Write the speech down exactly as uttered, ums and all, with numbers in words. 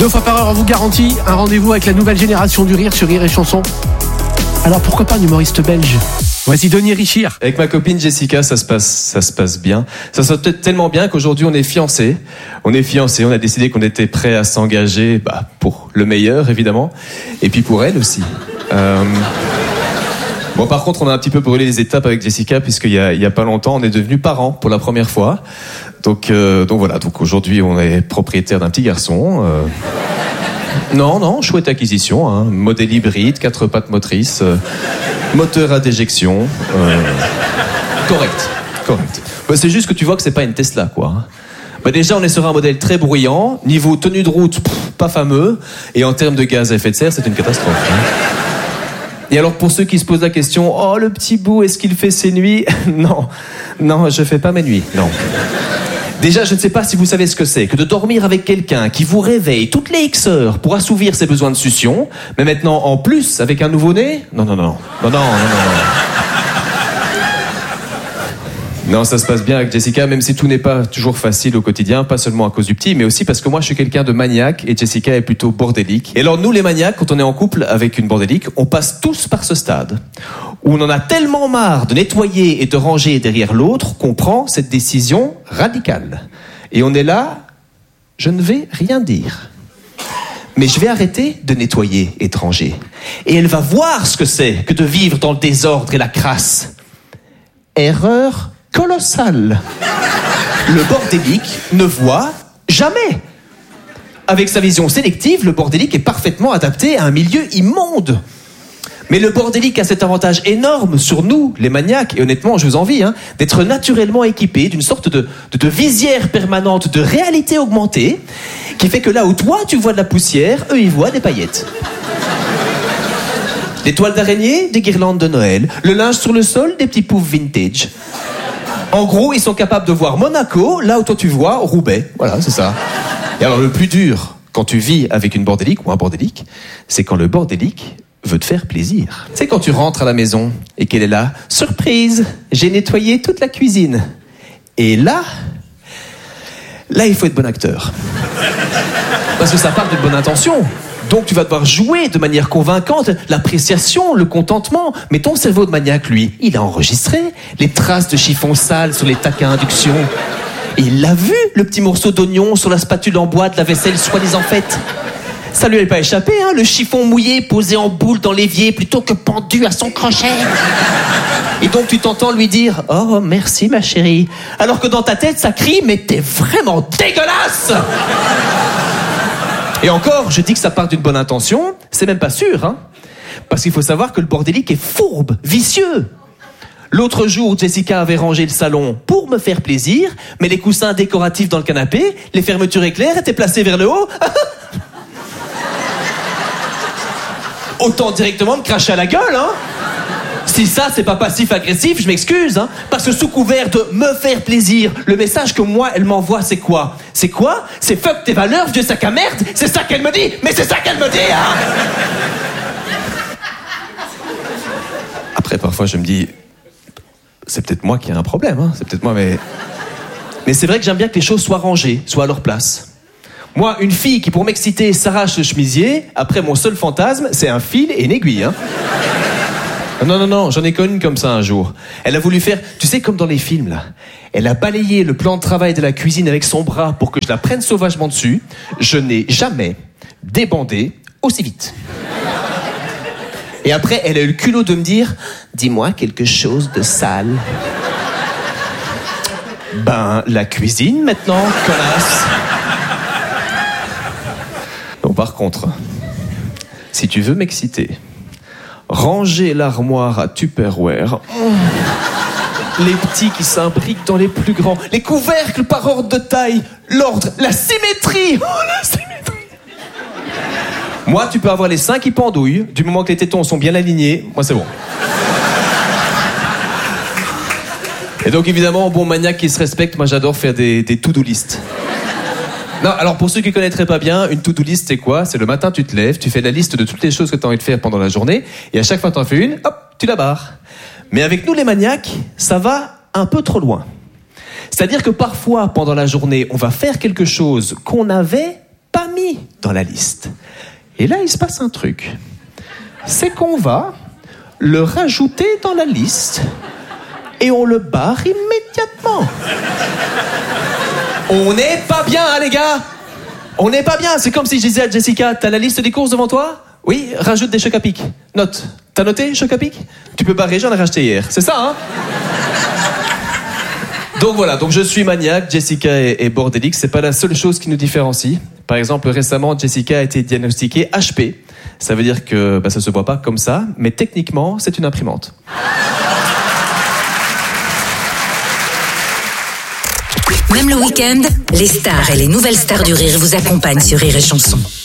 Deux fois par heure, on vous garantit un rendez-vous avec la nouvelle génération du rire sur Rire et Chanson. Alors pourquoi pas un humoriste belge ? Voici Denis Richir. Avec ma copine Jessica, ça se passe, ça se passe bien. Ça se passe peut-être tellement bien qu'aujourd'hui on est fiancés. On est fiancés, on a décidé qu'on était prêt à s'engager, bah, pour le meilleur évidemment, et puis pour elle aussi. Euh... Bon, par contre, on a un petit peu brûlé les étapes avec Jessica, puisqu'il y a, il y a pas longtemps, on est devenus parents pour la première fois. Donc, euh, donc voilà. Donc aujourd'hui, on est propriétaire d'un petit garçon. Euh... Non, non, chouette acquisition, hein. Modèle hybride, quatre pattes motrices, euh, moteur à déjection. Euh... Correct, correct. Bah, c'est juste que tu vois que c'est pas une Tesla, quoi. Bah déjà, on est sur un modèle très bruyant. Niveau tenue de route, pff, pas fameux. Et en termes de gaz à effet de serre, c'est une catastrophe. Hein. Et alors, pour ceux qui se posent la question, oh, le petit bout, est-ce qu'il fait ses nuits ? Non, non, je fais pas mes nuits, non. Déjà, je ne sais pas si vous savez ce que c'est que de dormir avec quelqu'un qui vous réveille toutes les X heures pour assouvir ses besoins de succion, mais maintenant, en plus, avec un nouveau-né ? Non, non, non, non, non, non, non, non. Non, ça se passe bien avec Jessica, même si tout n'est pas toujours facile au quotidien, pas seulement à cause du petit, mais aussi parce que moi je suis quelqu'un de maniaque et Jessica est plutôt bordélique. Et alors nous les maniaques, quand on est en couple avec une bordélique, on passe tous par ce stade où on en a tellement marre de nettoyer et de ranger derrière l'autre qu'on prend cette décision radicale. Et on est là, je ne vais rien dire. Mais je vais arrêter de nettoyer et de ranger. Et elle va voir ce que c'est que de vivre dans le désordre et la crasse. Erreur colossal. Le bordélique ne voit jamais. Avec sa vision sélective, le bordélique est parfaitement adapté à un milieu immonde. Mais le bordélique a cet avantage énorme sur nous, les maniaques, et honnêtement, je vous envie, hein, d'être naturellement équipé d'une sorte de, de, de visière permanente de réalité augmentée, qui fait que là où toi, tu vois de la poussière, eux, ils voient des paillettes. Des toiles d'araignée, des guirlandes de Noël, le linge sur le sol, des petits poufs vintage. En gros, ils sont capables de voir Monaco, là où toi tu vois Roubaix. Voilà, c'est ça. Et alors le plus dur, quand tu vis avec une bordélique ou un bordélique, c'est quand le bordélique veut te faire plaisir. C'est quand tu rentres à la maison et qu'elle est là, surprise, j'ai nettoyé toute la cuisine. Et là, là il faut être bon acteur. Parce que ça part d'une bonne intention. Donc tu vas devoir jouer de manière convaincante l'appréciation, le contentement. Mais ton cerveau de maniaque, lui, il a enregistré les traces de chiffon sale sur les tacs à induction. Et il l'a vu, le petit morceau d'oignon sur la spatule en bois de la vaisselle soi-disant faite. Ça lui est pas échappé, hein, le chiffon mouillé posé en boule dans l'évier plutôt que pendu à son crochet. Et donc tu t'entends lui dire « Oh, merci ma chérie ». Alors que dans ta tête, ça crie « Mais t'es vraiment dégueulasse !» Et encore, je dis que ça part d'une bonne intention, c'est même pas sûr, hein. Parce qu'il faut savoir que le bordélique est fourbe, vicieux. L'autre jour, Jessica avait rangé le salon pour me faire plaisir, mais les coussins décoratifs dans le canapé, les fermetures éclairs étaient placées vers le haut. Autant directement me cracher à la gueule, hein. Si ça, c'est pas passif-agressif, je m'excuse, hein. Parce que sous couvert de me faire plaisir, le message que moi, elle m'envoie, c'est quoi ? C'est quoi ? C'est fuck tes valeurs, vieux sac à merde. C'est ça qu'elle me dit. Mais c'est ça qu'elle me dit, hein. Après, parfois, je me dis, c'est peut-être moi qui ai un problème, hein. C'est peut-être moi, mais... Mais c'est vrai que j'aime bien que les choses soient rangées, soient à leur place. Moi, une fille qui, pour m'exciter, s'arrache le chemisier, après, mon seul fantasme, c'est un fil et une aiguille, hein. Non, non, non, j'en ai connu comme ça un jour. Elle a voulu faire, tu sais, comme dans les films, là. Elle a balayé le plan de travail de la cuisine avec son bras pour que je la prenne sauvagement dessus. Je n'ai jamais débandé aussi vite. Et après, elle a eu le culot de me dire, dis-moi quelque chose de sale. Ben, la cuisine, maintenant, connasse. Donc, par contre, si tu veux m'exciter... Ranger l'armoire à Tupperware. Mmh. Les petits qui s'imbriquent dans les plus grands. Les couvercles par ordre de taille. L'ordre, la symétrie. Oh, la symétrie. Moi, tu peux avoir les seins qui pendouillent. Du moment que les tétons sont bien alignés, moi, c'est bon. Et donc, évidemment, bon maniaque qui se respecte, moi, j'adore faire des, des to-do list. Non, alors pour ceux qui ne connaîtraient pas bien, une to-do list, c'est quoi ? C'est le matin, tu te lèves, tu fais la liste de toutes les choses que tu as envie de faire pendant la journée, et à chaque fois que tu en fais une, hop, tu la barres. Mais avec nous, les maniaques, ça va un peu trop loin. C'est-à-dire que parfois, pendant la journée, on va faire quelque chose qu'on avait pas mis dans la liste. Et là, il se passe un truc. C'est qu'on va le rajouter dans la liste et on le barre immédiatement. On n'est pas bien, hein, les gars. On n'est pas bien. C'est comme si je disais à Jessica, t'as la liste des courses devant toi ? Oui, rajoute des chocs à pic. Note. T'as noté, chocs à pic ? Tu peux barrer, j'en ai racheté hier. C'est ça, hein ? Donc voilà, donc je suis maniaque, Jessica est, est bordélique, c'est pas la seule chose qui nous différencie. Par exemple, récemment, Jessica a été diagnostiquée H P. Ça veut dire que bah, ça se voit pas comme ça, mais techniquement, c'est une imprimante. Même le week-end, les stars et les nouvelles stars du rire vous accompagnent sur Rire et Chanson.